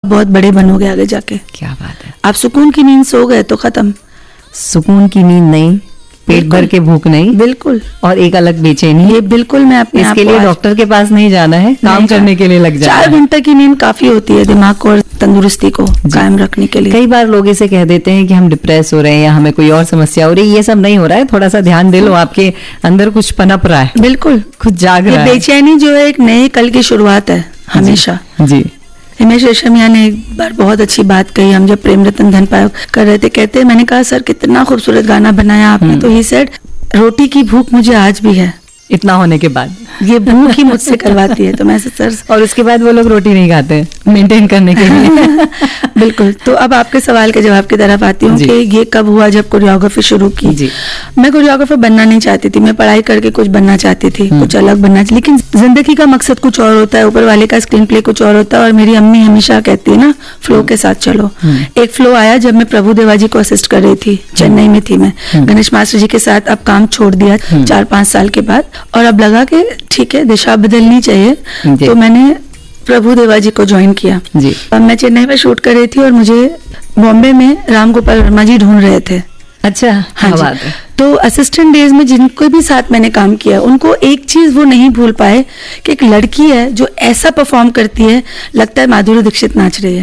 बहुत बड़े बनोगे आगे जाके। क्या बात है। आप सुकून की नींद सो गए तो खत्म। सुकून की नींद नहीं, पेट भर के भूख नहीं, बिल्कुल, और एक अलग बेचैनी। ये बिल्कुल मैं अपने इसके लिए डॉक्टर के पास नहीं जाना है, काम करने के लिए लग जाना है। 4 घंटे की नींद काफी होती है दिमाग को और तंदुरुस्ती को कायम रखने के लिए। कई बार लोग इसे कह देते हैं कि हम डिप्रेस हो रहे हैं या हमें कोई और समस्या हो रही है। ये सब नहीं हो रहा है, थोड़ा सा ध्यान दे लो, आपके अंदर कुछ पनप रहा है, बिल्कुल कुछ जाग रहा है। बेचैनी जो है एक नए कल की शुरुआत है हमेशा। जी। हिमेश रेशमिया ने एक बार बहुत अच्छी बात कही, हम जब प्रेम रतन धन पायो कर रहे थे, कहते मैंने कहा सर कितना खूबसूरत गाना बनाया आपने, तो ही सेड रोटी की भूख मुझे आज भी है। इतना होने के बाद ये भूख ही मुझसे करवाती है। तो मैं सर, और उसके बाद वो लोग रोटी नहीं खाते मेंटेन करने के लिए। बिल्कुल। तो अब आपके सवाल के जवाब की तरफ आती हूँ कि ये कब हुआ जब कोरियोग्राफी शुरू की। जी। मैं कोरियोग्राफर बनना नहीं चाहती थी, मैं पढ़ाई करके कुछ बनना चाहती थी, कुछ अलग बनना, लेकिन जिंदगी का मकसद कुछ और होता है, ऊपर वाले का स्क्रीन प्ले कुछ और होता है। और मेरी अम्मी हमेशा कहती है ना, फ्लो के साथ चलो। एक फ्लो आया जब मैं प्रभु देवा जी को असिस्ट कर रही थी, चेन्नई में थी मैं, गणेश मास्टर जी के साथ अब काम छोड़ दिया 4-5 साल के बाद, और अब लगा कि ठीक है दिशा बदलनी चाहिए, तो मैंने प्रभु देवा जी को ज्वाइन किया। जी। अब मैं चेन्नई में शूट कर रही थी और मुझे बॉम्बे में राम गोपाल वर्मा जी ढूंढ रहे थे। अच्छा, हाँ जी। तो असिस्टेंट डेज में जिनको भी साथ मैंने काम किया, उनको एक चीज वो नहीं भूल पाए कि एक लड़की है जो ऐसा परफॉर्म करती है, लगता है माधुरी दीक्षित नाच रही है।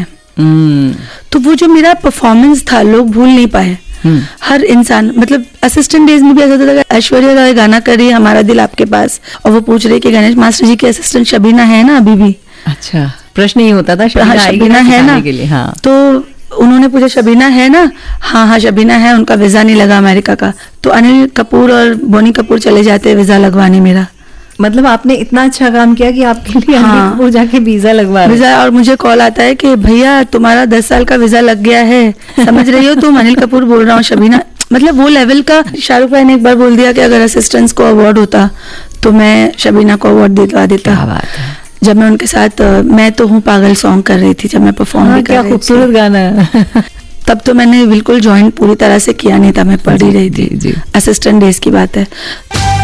तो वो जो मेरा परफॉर्मेंस था लोग भूल नहीं पाए। हर इंसान, मतलब असिस्टेंट डेज में भी ऐसा होता था, ऐश्वर्या राय गाना कर रही है हमारा दिल आपके पास, और वो पूछ रही कि गणेश मास्टर जी की असिस्टेंट शबीना है ना अभी भी। अच्छा, प्रश्न ही होता था शबीना है ना के लिए। हाँ। तो उन्होंने पूछा शबीना है ना, हाँ शबीना है, उनका वीजा नहीं लगा अमेरिका का, तो अनिल कपूर और बोनी कपूर चले जाते हैं वीजा लगवाने मेरा। मतलब आपने इतना अच्छा काम किया कि आपके लिए अनिल कपूर जाके वीजा लगवा रहे। वीजा, और मुझे कॉल आता है कि भैया तुम्हारा 10 साल का वीजा लग गया है, समझ रही हो तुम, अनिल कपूर बोल रहा हूँ शबीना। मतलब वो लेवल का। शाहरुख भाई ने एक बार बोल दिया कि अगर असिस्टेंट्स को अवार्ड होता तो मैं शबीना को अवार्ड दिलवा देता। क्या बात है। जब मैं उनके साथ मैं तो हूँ पागल सॉन्ग कर रही थी, जब मैं परफॉर्म भी कर रही थी। क्या खूबसूरत गाना है। तब तो मैंने बिल्कुल ज्वाइन पूरी तरह से किया नहीं था, मैं पढ़ ही रही थी। असिस्टेंट डेज की बात है।